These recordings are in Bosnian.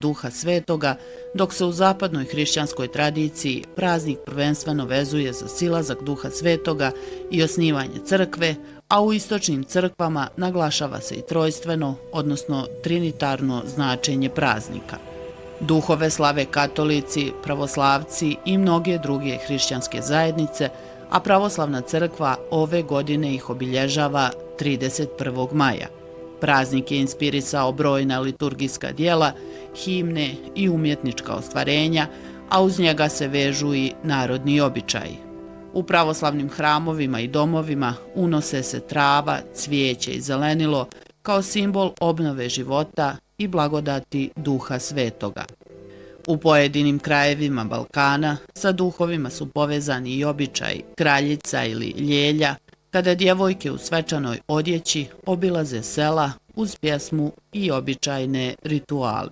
Duha Svetoga, dok se u zapadnoj hrišćanskoj tradiciji praznik prvenstveno vezuje za silazak Duha Svetoga i osnivanje crkve, a u istočnim crkvama naglašava se i trojstveno, odnosno trinitarno značenje praznika. Duhove slave katolici, pravoslavci i mnoge druge hrišćanske zajednice, a pravoslavna crkva ove godine ih obilježava 31. maja. Praznik je inspirisao brojna liturgijska djela, himne i umjetnička ostvarenja, a uz njega se vežu i narodni običaji. U pravoslavnim hramovima i domovima unose se trava, cvijeće i zelenilo kao simbol obnove života i blagodati Duha Svetoga. U pojedinim krajevima Balkana sa duhovima su povezani i običaji kraljica ili ljelja, kada djevojke u svečanoj odjeći obilaze sela uz pjesmu i običajne rituale.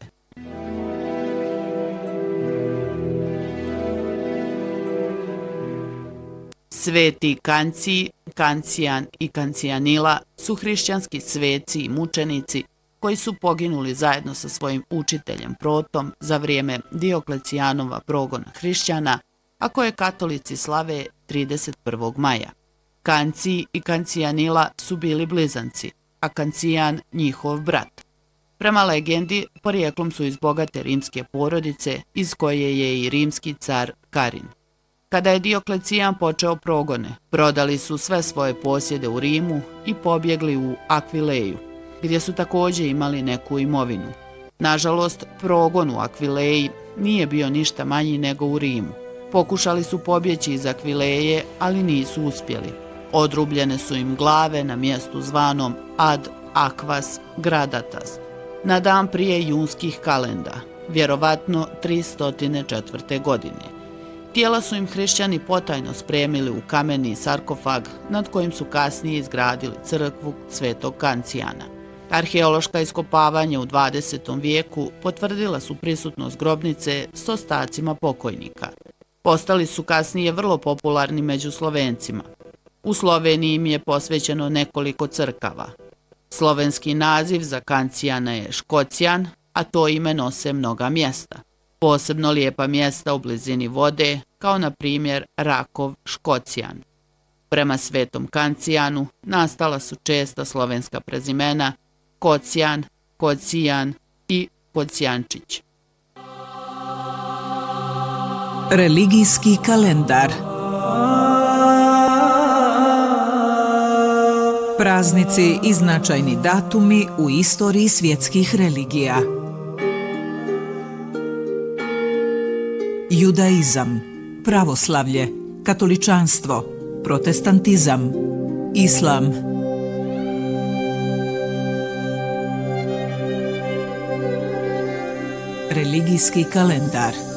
Sveti Kancij, Kancijan i Kancijanila su hrišćanski sveci i mučenici koji su poginuli zajedno sa svojim učiteljem Protom za vrijeme Dioklecijanova progona hrišćana, a koje katolici slave 31. maja. Kancij i Kancijanila su bili blizanci, a Kancijan njihov brat. Prema legendi, porijeklom su iz bogate rimske porodice, iz koje je i rimski car Karin. Kada je Dioklecijan počeo progone, prodali su sve svoje posjede u Rimu i pobjegli u Akvileju, gdje su također imali neku imovinu. Nažalost, progon u Akvileji nije bio ništa manji nego u Rimu. Pokušali su pobjeći iz Akvileje, ali nisu uspjeli. Odrubljene su im glave na mjestu zvanom Ad Aquas Gradatas, na dan prije junskih kalenda, vjerovatno 304. godine. Tijela su im hrišćani potajno spremili u kameni sarkofag nad kojim su kasnije izgradili crkvu Svetog Kancijana. Arheološka iskopavanja u 20. vijeku potvrdila su prisutnost grobnice s ostacima pokojnika. Postali su kasnije vrlo popularni među Slovencima. U Sloveniji im je posvećeno nekoliko crkava. Slovenski naziv za Kancijana je Škocjan, a to ime nose mnoga mjesta. Posebno lijepa mjesta u blizini vode, kao na primjer Rakov Škocjan. Prema Svetom Kancijanu nastala su česta slovenska prezimena Kocijan, Kocijan i Kocijančić. Religijski kalendar. Praznici i značajni datumi u istoriji svjetskih religija. Judaizam, pravoslavlje, katoličanstvo, protestantizam, islam. Religijski kalendar.